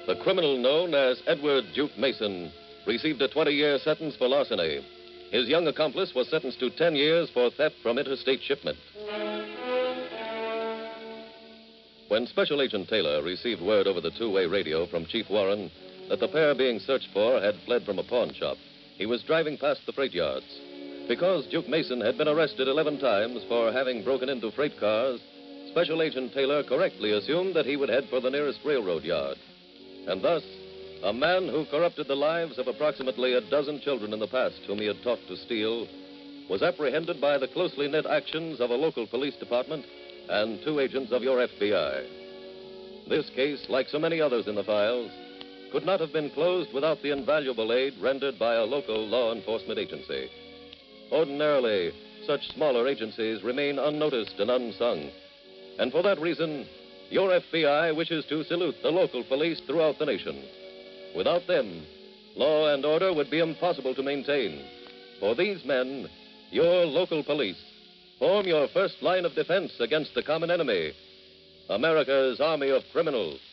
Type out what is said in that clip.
The criminal known as Edward Duke Mason received a 20-year sentence for larceny. His young accomplice was sentenced to 10 years for theft from interstate shipment. When Special Agent Taylor received word over the two-way radio from Chief Warren that the pair being searched for had fled from a pawn shop, he was driving past the freight yards. Because Duke Mason had been arrested 11 times for having broken into freight cars, Special Agent Taylor correctly assumed that he would head for the nearest railroad yard. And thus, a man who corrupted the lives of approximately a dozen children in the past whom he had taught to steal was apprehended by the closely knit actions of a local police department and 2 agents of your FBI. This case, like so many others in the files, could not have been closed without the invaluable aid rendered by a local law enforcement agency. Ordinarily, such smaller agencies remain unnoticed and unsung. And for that reason, your FBI wishes to salute the local police throughout the nation. Without them, law and order would be impossible to maintain. For these men, your local police, form your first line of defense against the common enemy, America's army of criminals.